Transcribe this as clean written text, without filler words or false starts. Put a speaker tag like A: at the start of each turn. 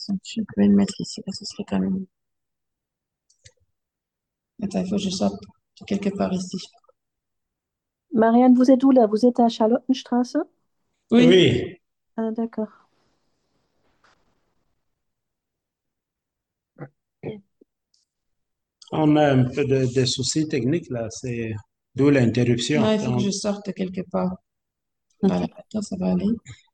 A: Je vais le mettre ici, parce que ce serait quand même... Attends, il faut que je sorte de quelque part ici.
B: Marianne, vous êtes où là? Vous êtes à Charlottenstraße?
A: Oui,
C: Oui,
B: Ah, d'accord.
C: on a un peu de soucis techniques là, c'est d'où l'interruption.
A: non, il faut que
C: Donc,
A: je sorte de quelque part. Voilà, attends, ça va aller.